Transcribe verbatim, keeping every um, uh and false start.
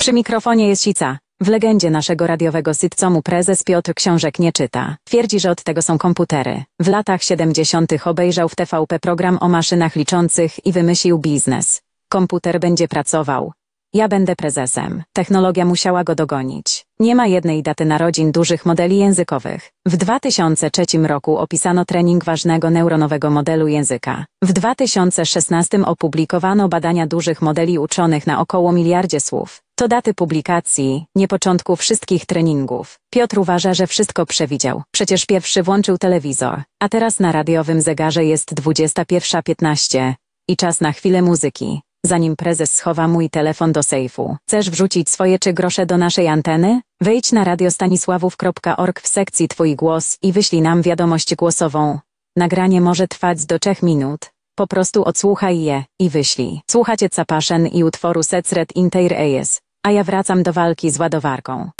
Przy mikrofonie jest Sica. W legendzie naszego radiowego sitcomu prezes Piotr książek nie czyta. Twierdzi, że od tego są komputery. W latach siedemdziesiątych obejrzał w T V P program o maszynach liczących i wymyślił biznes. Komputer będzie pracował. Ja będę prezesem. Technologia musiała go dogonić. Nie ma jednej daty narodzin dużych modeli językowych. W dwa tysiące trzecim roku opisano trening ważnego neuronowego modelu języka. W dwa tysiące szesnastym opublikowano badania dużych modeli uczonych na około miliardzie słów. To daty publikacji, nie początku wszystkich treningów. Piotr uważa, że wszystko przewidział. Przecież pierwszy włączył telewizor. A teraz na radiowym zegarze jest dwudziesta pierwsza piętnaście i czas na chwilę muzyki. Zanim prezes schowa mój telefon do sejfu. Chcesz wrzucić swoje trzy grosze do naszej anteny? Wejdź na radiostanisławów kropka org w sekcji Twój głos i wyślij nam wiadomość głosową. Nagranie może trwać do trzech minut. Po prostu odsłuchaj je i wyślij. Słuchacie Capashen i utworu Secret Inteir Eyes, a ja wracam do walki z ładowarką.